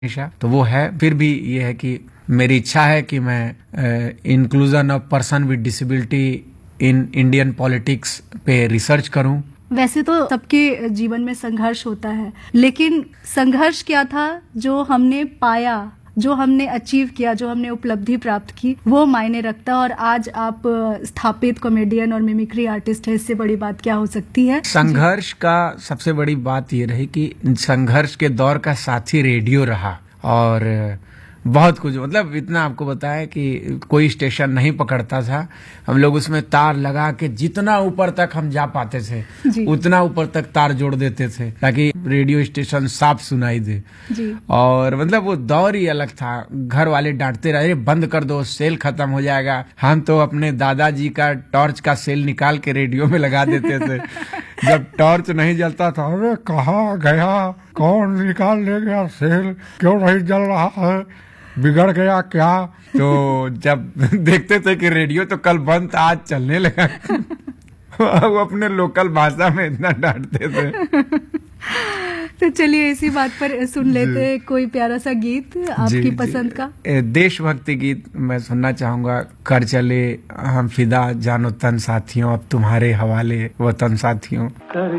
हमेशा, तो वो है। फिर भी ये है कि मेरी इच्छा है कि मैं inclusion of person with disability in Indian politics पे रिसर्च करूं। वैसे तो सबके जीवन में संघर्ष होता है, लेकिन संघर्ष क्या था जो हमने पाया, जो हमने अचीव किया, जो हमने उपलब्धि प्राप्त की, वो मायने रखता है। और आज आप स्थापित कॉमेडियन और मिमिक्री आर्टिस्ट है, इससे बड़ी बात क्या हो सकती है। संघर्ष का सबसे बड़ी बात ये रही कि संघर्ष के दौर का साथी रेडियो रहा, और बहुत कुछ, मतलब इतना आपको बताया कि कोई स्टेशन नहीं पकड़ता था। हम लोग उसमें तार लगा के जितना ऊपर तक हम जा पाते थे उतना ऊपर तक तार जोड़ देते थे ताकि रेडियो स्टेशन साफ सुनाई दे जी। और मतलब वो दौर ही अलग था। घर वाले डांटते रहे, बंद कर दो, सेल खत्म हो जाएगा। हम तो अपने दादाजी का टॉर्च का सेल निकाल के रेडियो में लगा देते थे। जब टॉर्च नहीं जलता था, अरे कहाँ गया, कौन निकाल ले गया सेल, क्यों नहीं जल रहा है, बिगड़ गया क्या। तो जब देखते थे कि रेडियो तो कल बंद था, आज चलने लगा। वो अपने लोकल भाषा में इतना डांटते थे। तो चलिए इसी बात पर सुन लेते हैं कोई प्यारा सा गीत आपकी पसंद का। देशभक्ति गीत मैं सुनना चाहूंगा। कर चले हम फिदा, जानो तन साथियों, अब तुम्हारे हवाले वतन साथियों।